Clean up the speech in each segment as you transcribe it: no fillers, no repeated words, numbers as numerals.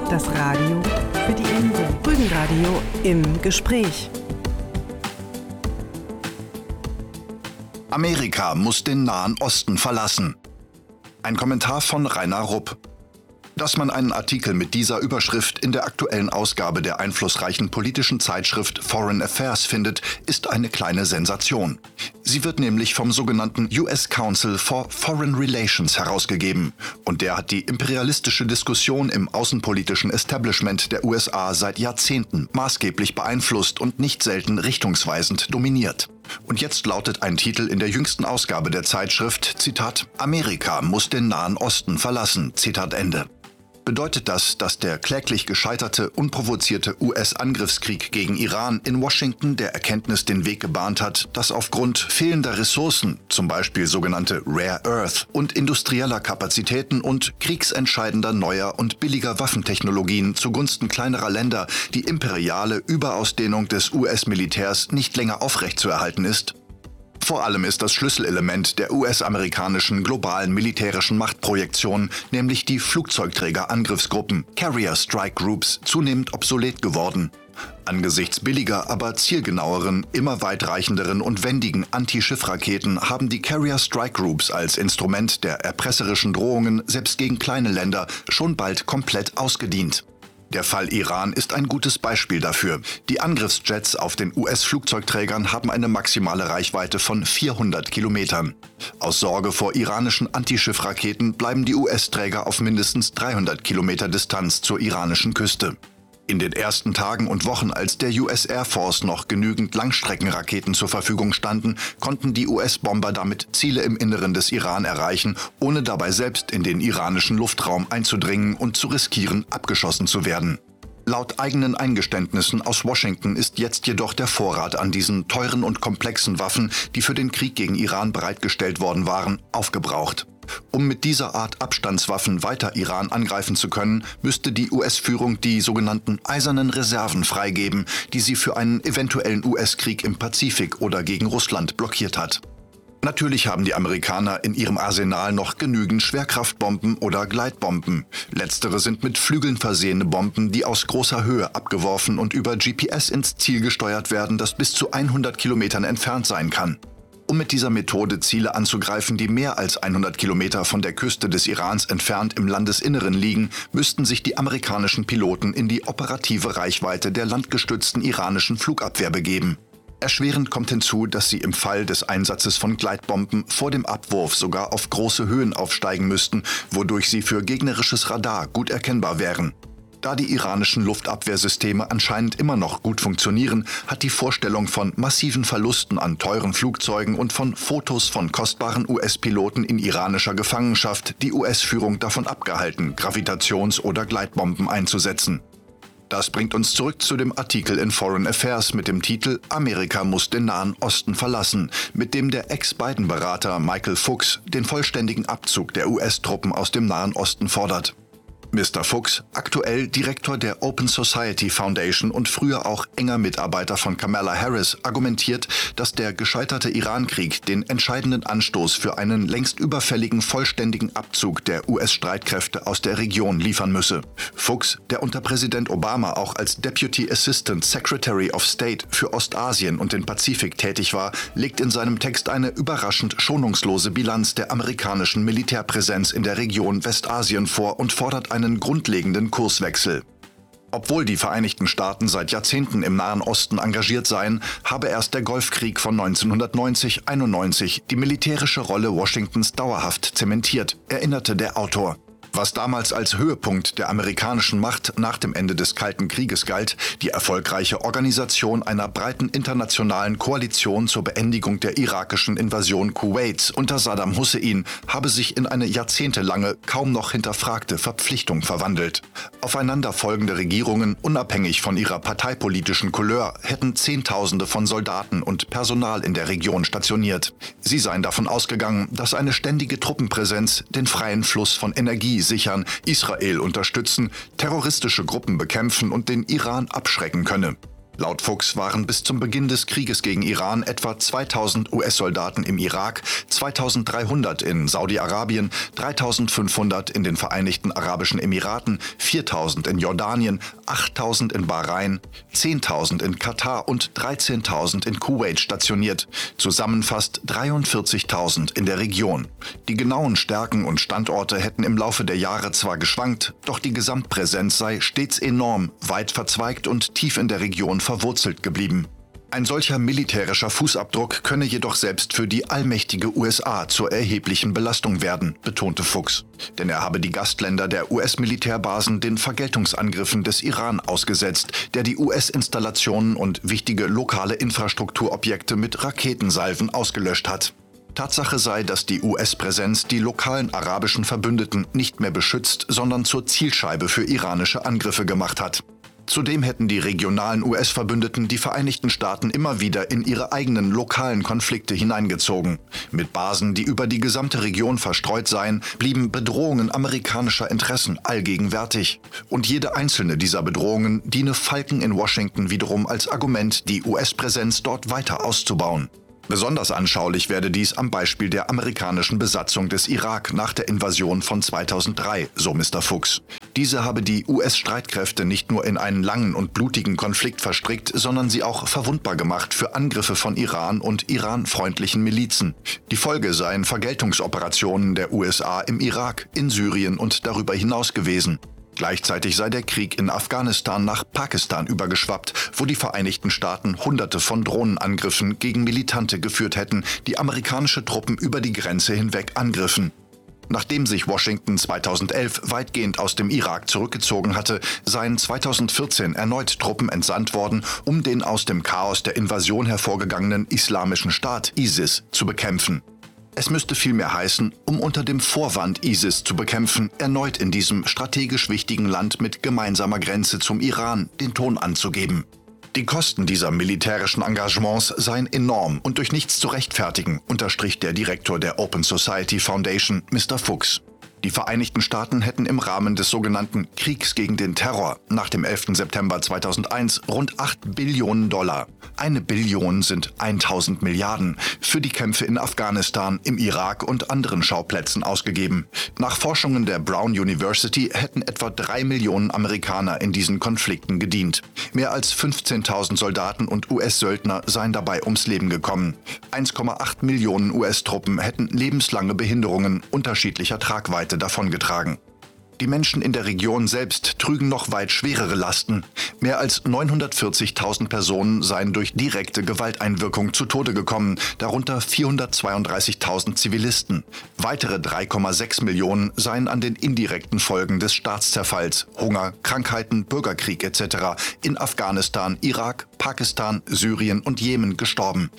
Das Radio für die Insel. Rügenradio im Gespräch. Amerika muss den Nahen Osten verlassen. Ein Kommentar von Rainer Rupp. Dass man einen Artikel mit dieser Überschrift in der aktuellen Ausgabe der einflussreichen politischen Zeitschrift Foreign Affairs findet, ist eine kleine Sensation. Sie wird nämlich vom sogenannten US Council for Foreign Relations herausgegeben. Und der hat die imperialistische Diskussion im außenpolitischen Establishment der USA seit Jahrzehnten maßgeblich beeinflusst und nicht selten richtungsweisend dominiert. Und jetzt lautet ein Titel in der jüngsten Ausgabe der Zeitschrift, Zitat, Amerika muss den Nahen Osten verlassen, Zitat Ende. Bedeutet das, dass der kläglich gescheiterte, unprovozierte US-Angriffskrieg gegen Iran in Washington der Erkenntnis den Weg gebahnt hat, dass aufgrund fehlender Ressourcen, zum Beispiel sogenannte Rare Earth, und industrieller Kapazitäten und kriegsentscheidender neuer und billiger Waffentechnologien zugunsten kleinerer Länder die imperiale Überausdehnung des US-Militärs nicht länger aufrechtzuerhalten ist? Vor allem ist das Schlüsselelement der US-amerikanischen globalen militärischen Machtprojektion, nämlich die Flugzeugträger-Angriffsgruppen, Carrier Strike Groups, zunehmend obsolet geworden. Angesichts billiger, aber zielgenaueren, immer weitreichenderen und wendigen Anti-Schiff-Raketen haben die Carrier Strike Groups als Instrument der erpresserischen Drohungen selbst gegen kleine Länder schon bald komplett ausgedient. Der Fall Iran ist ein gutes Beispiel dafür. Die Angriffsjets auf den US-Flugzeugträgern haben eine maximale Reichweite von 400 Kilometern. Aus Sorge vor iranischen Antischiffraketen bleiben die US-Träger auf mindestens 300 Kilometer Distanz zur iranischen Küste. In den ersten Tagen und Wochen, als der US Air Force noch genügend Langstreckenraketen zur Verfügung standen, konnten die US-Bomber damit Ziele im Inneren des Iran erreichen, ohne dabei selbst in den iranischen Luftraum einzudringen und zu riskieren, abgeschossen zu werden. Laut eigenen Eingeständnissen aus Washington ist jetzt jedoch der Vorrat an diesen teuren und komplexen Waffen, die für den Krieg gegen Iran bereitgestellt worden waren, aufgebraucht. Um mit dieser Art Abstandswaffen weiter Iran angreifen zu können, müsste die US-Führung die sogenannten eisernen Reserven freigeben, die sie für einen eventuellen US-Krieg im Pazifik oder gegen Russland blockiert hat. Natürlich haben die Amerikaner in ihrem Arsenal noch genügend Schwerkraftbomben oder Gleitbomben. Letztere sind mit Flügeln versehene Bomben, die aus großer Höhe abgeworfen und über GPS ins Ziel gesteuert werden, das bis zu 100 Kilometern entfernt sein kann. Um mit dieser Methode Ziele anzugreifen, die mehr als 100 Kilometer von der Küste des Irans entfernt im Landesinneren liegen, müssten sich die amerikanischen Piloten in die operative Reichweite der landgestützten iranischen Flugabwehr begeben. Erschwerend kommt hinzu, dass sie im Fall des Einsatzes von Gleitbomben vor dem Abwurf sogar auf große Höhen aufsteigen müssten, wodurch sie für gegnerisches Radar gut erkennbar wären. Da die iranischen Luftabwehrsysteme anscheinend immer noch gut funktionieren, hat die Vorstellung von massiven Verlusten an teuren Flugzeugen und von Fotos von kostbaren US-Piloten in iranischer Gefangenschaft die US-Führung davon abgehalten, Gravitations- oder Gleitbomben einzusetzen. Das bringt uns zurück zu dem Artikel in Foreign Affairs mit dem Titel Amerika muss den Nahen Osten verlassen, mit dem der Ex-Biden-Berater Michael Fuchs den vollständigen Abzug der US-Truppen aus dem Nahen Osten fordert. Mr. Fuchs, aktuell Direktor der Open Society Foundation und früher auch enger Mitarbeiter von Kamala Harris, argumentiert, dass der gescheiterte Irankrieg den entscheidenden Anstoß für einen längst überfälligen vollständigen Abzug der US-Streitkräfte aus der Region liefern müsse. Fuchs, der unter Präsident Obama auch als Deputy Assistant Secretary of State für Ostasien und den Pazifik tätig war, legt in seinem Text eine überraschend schonungslose Bilanz der amerikanischen Militärpräsenz in der Region Westasien vor und fordert einen grundlegenden Kurswechsel. Obwohl die Vereinigten Staaten seit Jahrzehnten im Nahen Osten engagiert seien, habe erst der Golfkrieg von 1990-91 die militärische Rolle Washingtons dauerhaft zementiert, erinnerte der Autor. Was damals als Höhepunkt der amerikanischen Macht nach dem Ende des Kalten Krieges galt, die erfolgreiche Organisation einer breiten internationalen Koalition zur Beendigung der irakischen Invasion Kuwaits unter Saddam Hussein, habe sich in eine jahrzehntelange, kaum noch hinterfragte Verpflichtung verwandelt. Aufeinanderfolgende Regierungen, unabhängig von ihrer parteipolitischen Couleur, hätten Zehntausende von Soldaten und Personal in der Region stationiert. Sie seien davon ausgegangen, dass eine ständige Truppenpräsenz den freien Fluss von Energie sichern, Israel unterstützen, terroristische Gruppen bekämpfen und den Iran abschrecken könne. Laut Fuchs waren bis zum Beginn des Krieges gegen Iran etwa 2000 US-Soldaten im Irak, 2300 in Saudi-Arabien, 3500 in den Vereinigten Arabischen Emiraten, 4000 in Jordanien, 8000 in Bahrain, 10.000 in Katar und 13.000 in Kuwait stationiert. Zusammen fast 43.000 in der Region. Die genauen Stärken und Standorte hätten im Laufe der Jahre zwar geschwankt, doch die Gesamtpräsenz sei stets enorm, weit verzweigt und tief in der Region verwurzelt geblieben. Ein solcher militärischer Fußabdruck könne jedoch selbst für die allmächtige USA zur erheblichen Belastung werden, betonte Fuchs. Denn er habe die Gastländer der US-Militärbasen den Vergeltungsangriffen des Iran ausgesetzt, der die US-Installationen und wichtige lokale Infrastrukturobjekte mit Raketensalven ausgelöscht hat. Tatsache sei, dass die US-Präsenz die lokalen arabischen Verbündeten nicht mehr beschützt, sondern zur Zielscheibe für iranische Angriffe gemacht hat. Zudem hätten die regionalen US-Verbündeten die Vereinigten Staaten immer wieder in ihre eigenen lokalen Konflikte hineingezogen. Mit Basen, die über die gesamte Region verstreut seien, blieben Bedrohungen amerikanischer Interessen allgegenwärtig. Und jede einzelne dieser Bedrohungen diene Falken in Washington wiederum als Argument, die US-Präsenz dort weiter auszubauen. Besonders anschaulich werde dies am Beispiel der amerikanischen Besatzung des Irak nach der Invasion von 2003, so Mr. Fuchs. Diese habe die US-Streitkräfte nicht nur in einen langen und blutigen Konflikt verstrickt, sondern sie auch verwundbar gemacht für Angriffe von Iran und iranfreundlichen Milizen. Die Folge seien Vergeltungsoperationen der USA im Irak, in Syrien und darüber hinaus gewesen. Gleichzeitig sei der Krieg in Afghanistan nach Pakistan übergeschwappt, wo die Vereinigten Staaten Hunderte von Drohnenangriffen gegen Militante geführt hätten, die amerikanische Truppen über die Grenze hinweg angriffen. Nachdem sich Washington 2011 weitgehend aus dem Irak zurückgezogen hatte, seien 2014 erneut Truppen entsandt worden, um den aus dem Chaos der Invasion hervorgegangenen Islamischen Staat, ISIS, zu bekämpfen. Es müsste vielmehr heißen, um unter dem Vorwand, ISIS zu bekämpfen, erneut in diesem strategisch wichtigen Land mit gemeinsamer Grenze zum Iran den Ton anzugeben. Die Kosten dieser militärischen Engagements seien enorm und durch nichts zu rechtfertigen, unterstrich der Direktor der Open Society Foundation, Mr. Fuchs. Die Vereinigten Staaten hätten im Rahmen des sogenannten Kriegs gegen den Terror nach dem 11. September 2001 rund 8 Billionen $, 1 Billion sind 1000 Milliarden, für die Kämpfe in Afghanistan, im Irak und anderen Schauplätzen ausgegeben. Nach Forschungen der Brown University hätten etwa 3 Millionen Amerikaner in diesen Konflikten gedient. Mehr als 15.000 Soldaten und US-Söldner seien dabei ums Leben gekommen. 1,8 Millionen US-Truppen hätten lebenslange Behinderungen unterschiedlicher Tragweite davongetragen. Die Menschen in der Region selbst trügen noch weit schwerere Lasten. Mehr als 940.000 Personen seien durch direkte Gewalteinwirkung zu Tode gekommen, darunter 432.000 Zivilisten. Weitere 3,6 Millionen seien an den indirekten Folgen des Staatszerfalls, Hunger, Krankheiten, Bürgerkrieg etc. in Afghanistan, Irak, Pakistan, Syrien und Jemen gestorben.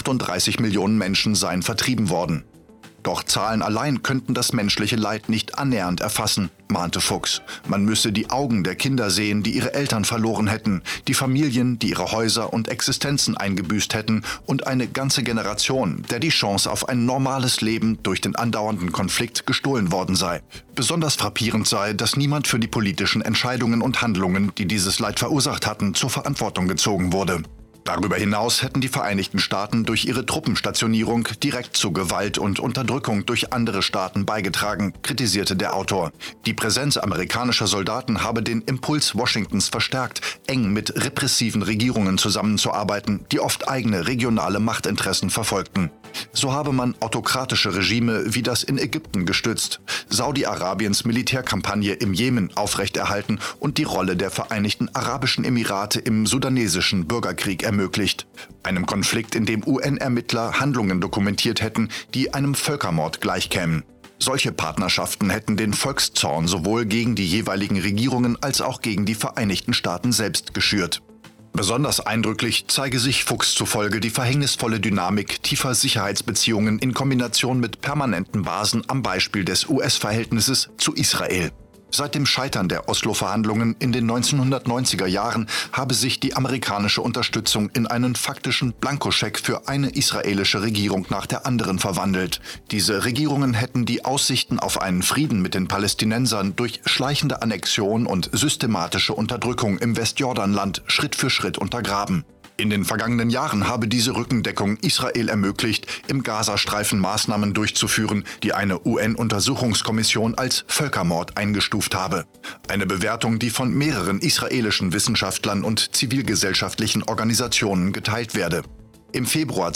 38 Millionen Menschen seien vertrieben worden. Doch Zahlen allein könnten das menschliche Leid nicht annähernd erfassen, mahnte Fuchs. Man müsse die Augen der Kinder sehen, die ihre Eltern verloren hätten, die Familien, die ihre Häuser und Existenzen eingebüßt hätten und eine ganze Generation, der die Chance auf ein normales Leben durch den andauernden Konflikt gestohlen worden sei. Besonders frappierend sei, dass niemand für die politischen Entscheidungen und Handlungen, die dieses Leid verursacht hatten, zur Verantwortung gezogen wurde. Darüber hinaus hätten die Vereinigten Staaten durch ihre Truppenstationierung direkt zu Gewalt und Unterdrückung durch andere Staaten beigetragen, kritisierte der Autor. Die Präsenz amerikanischer Soldaten habe den Impuls Washingtons verstärkt, eng mit repressiven Regierungen zusammenzuarbeiten, die oft eigene regionale Machtinteressen verfolgten. So habe man autokratische Regime wie das in Ägypten gestützt, Saudi-Arabiens Militärkampagne im Jemen aufrechterhalten und die Rolle der Vereinigten Arabischen Emirate im sudanesischen Bürgerkrieg ermöglicht. Einem Konflikt, in dem UN-Ermittler Handlungen dokumentiert hätten, die einem Völkermord gleichkämen. Solche Partnerschaften hätten den Volkszorn sowohl gegen die jeweiligen Regierungen als auch gegen die Vereinigten Staaten selbst geschürt. Besonders eindrücklich zeige sich Fuchs zufolge die verhängnisvolle Dynamik tiefer Sicherheitsbeziehungen in Kombination mit permanenten Basen am Beispiel des US-Verhältnisses zu Israel. Seit dem Scheitern der Oslo-Verhandlungen in den 1990er Jahren habe sich die amerikanische Unterstützung in einen faktischen Blankoscheck für eine israelische Regierung nach der anderen verwandelt. Diese Regierungen hätten die Aussichten auf einen Frieden mit den Palästinensern durch schleichende Annexion und systematische Unterdrückung im Westjordanland Schritt für Schritt untergraben. In den vergangenen Jahren habe diese Rückendeckung Israel ermöglicht, im Gazastreifen Maßnahmen durchzuführen, die eine UN-Untersuchungskommission als Völkermord eingestuft habe. Eine Bewertung, die von mehreren israelischen Wissenschaftlern und zivilgesellschaftlichen Organisationen geteilt werde. Im Februar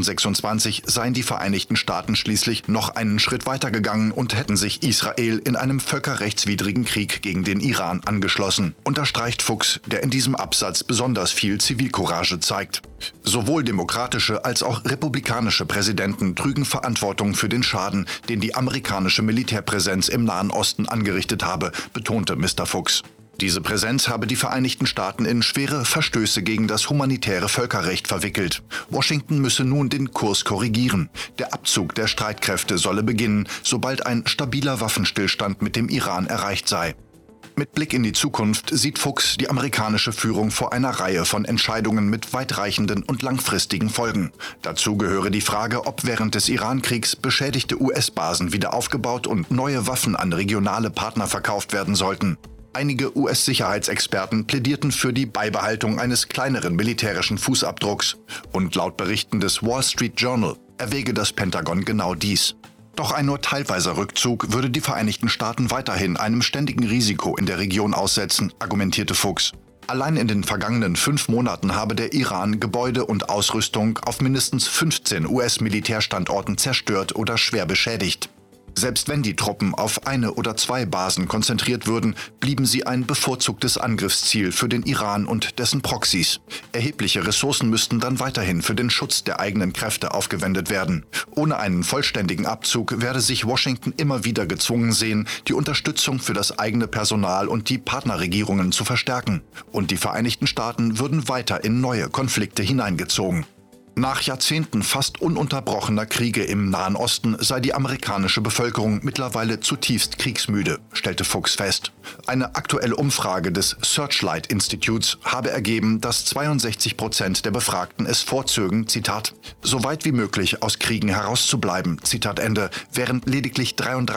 2026 seien die Vereinigten Staaten schließlich noch einen Schritt weitergegangen und hätten sich Israel in einem völkerrechtswidrigen Krieg gegen den Iran angeschlossen, unterstreicht Fuchs, der in diesem Absatz besonders viel Zivilcourage zeigt. Sowohl demokratische als auch republikanische Präsidenten trügen Verantwortung für den Schaden, den die amerikanische Militärpräsenz im Nahen Osten angerichtet habe, betonte Mr. Fuchs. Diese Präsenz habe die Vereinigten Staaten in schwere Verstöße gegen das humanitäre Völkerrecht verwickelt. Washington müsse nun den Kurs korrigieren. Der Abzug der Streitkräfte solle beginnen, sobald ein stabiler Waffenstillstand mit dem Iran erreicht sei. Mit Blick in die Zukunft sieht Fuchs die amerikanische Führung vor einer Reihe von Entscheidungen mit weitreichenden und langfristigen Folgen. Dazu gehöre die Frage, ob während des Iran-Kriegs beschädigte US-Basen wieder aufgebaut und neue Waffen an regionale Partner verkauft werden sollten. Einige US-Sicherheitsexperten plädierten für die Beibehaltung eines kleineren militärischen Fußabdrucks. Und laut Berichten des Wall Street Journal erwäge das Pentagon genau dies. Doch ein nur teilweiser Rückzug würde die Vereinigten Staaten weiterhin einem ständigen Risiko in der Region aussetzen, argumentierte Fuchs. Allein in den vergangenen 5 Monaten habe der Iran Gebäude und Ausrüstung auf mindestens 15 US-Militärstandorten zerstört oder schwer beschädigt. Selbst wenn die Truppen auf 1 oder 2 Basen konzentriert würden, blieben sie ein bevorzugtes Angriffsziel für den Iran und dessen Proxys. Erhebliche Ressourcen müssten dann weiterhin für den Schutz der eigenen Kräfte aufgewendet werden. Ohne einen vollständigen Abzug werde sich Washington immer wieder gezwungen sehen, die Unterstützung für das eigene Personal und die Partnerregierungen zu verstärken. Und die Vereinigten Staaten würden weiter in neue Konflikte hineingezogen. Nach Jahrzehnten fast ununterbrochener Kriege im Nahen Osten sei die amerikanische Bevölkerung mittlerweile zutiefst kriegsmüde, stellte Fuchs fest. Eine aktuelle Umfrage des Searchlight Instituts habe ergeben, dass 62% der Befragten es vorzögen, Zitat, so weit wie möglich aus Kriegen herauszubleiben, Zitat Ende, während lediglich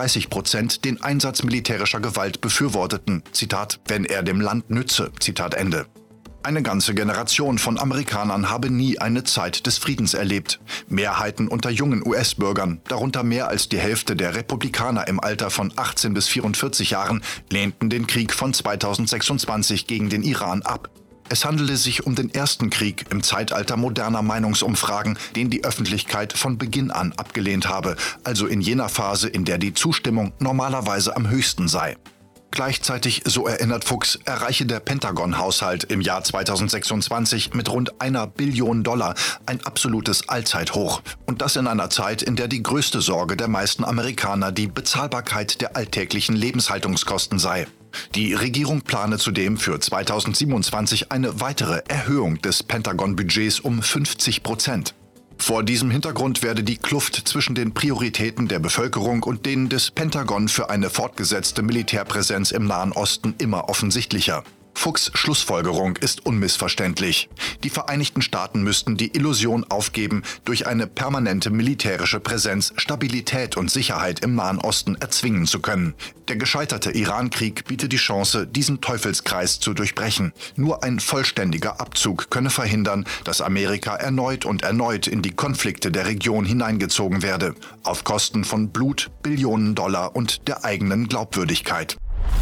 33% den Einsatz militärischer Gewalt befürworteten, Zitat, wenn er dem Land nütze, Zitat Ende. Eine ganze Generation von Amerikanern habe nie eine Zeit des Friedens erlebt. Mehrheiten unter jungen US-Bürgern, darunter mehr als die Hälfte der Republikaner im Alter von 18 bis 44 Jahren, lehnten den Krieg von 2026 gegen den Iran ab. Es handele sich um den ersten Krieg im Zeitalter moderner Meinungsumfragen, den die Öffentlichkeit von Beginn an abgelehnt habe, also in jener Phase, in der die Zustimmung normalerweise am höchsten sei. Gleichzeitig, so erinnert Fuchs, erreiche der Pentagon-Haushalt im Jahr 2026 mit rund $1 Billion ein absolutes Allzeithoch. Und das in einer Zeit, in der die größte Sorge der meisten Amerikaner die Bezahlbarkeit der alltäglichen Lebenshaltungskosten sei. Die Regierung plane zudem für 2027 eine weitere Erhöhung des Pentagon-Budgets um 50%. Vor diesem Hintergrund werde die Kluft zwischen den Prioritäten der Bevölkerung und denen des Pentagon für eine fortgesetzte Militärpräsenz im Nahen Osten immer offensichtlicher. Fuchs' Schlussfolgerung ist unmissverständlich. Die Vereinigten Staaten müssten die Illusion aufgeben, durch eine permanente militärische Präsenz Stabilität und Sicherheit im Nahen Osten erzwingen zu können. Der gescheiterte Iran-Krieg bietet die Chance, diesen Teufelskreis zu durchbrechen. Nur ein vollständiger Abzug könne verhindern, dass Amerika erneut und erneut in die Konflikte der Region hineingezogen werde, auf Kosten von Blut, Billionen Dollar und der eigenen Glaubwürdigkeit.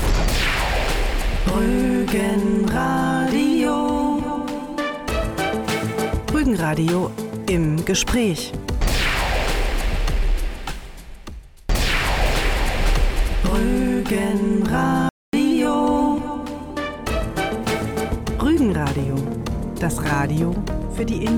Rügenradio. Rügenradio im Gespräch. Rügenradio. Rügenradio. Das Radio für die Insel.